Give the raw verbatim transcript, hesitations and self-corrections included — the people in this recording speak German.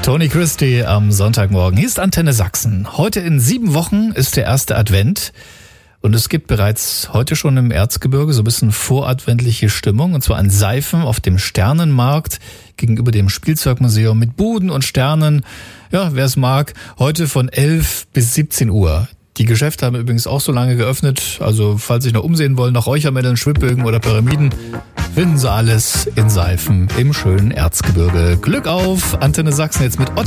Tony Christie am Sonntagmorgen. Hier ist Antenne Sachsen. Heute in sieben Wochen ist der erste Advent. Und es gibt bereits heute schon im Erzgebirge so ein bisschen voradventliche Stimmung. Und zwar an Seifen auf dem Sternenmarkt gegenüber dem Spielzeugmuseum mit Buden und Sternen. Ja, wer es mag, heute von elf bis siebzehn Uhr. Die Geschäfte haben übrigens auch so lange geöffnet. Also falls Sie sich noch umsehen wollen, nach Räuchermännern, Schwibbögen oder Pyramiden, finden Sie alles in Seifen im schönen Erzgebirge. Glück auf, Antenne Sachsen jetzt mit Otto.